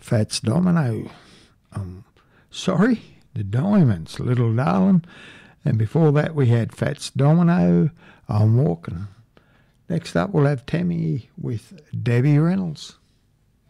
Fats Domino. Sorry, the Diamonds, Little Darling. And before that we had Fats Domino, I'm Walking. Next up we'll have Tammy with Debbie Reynolds.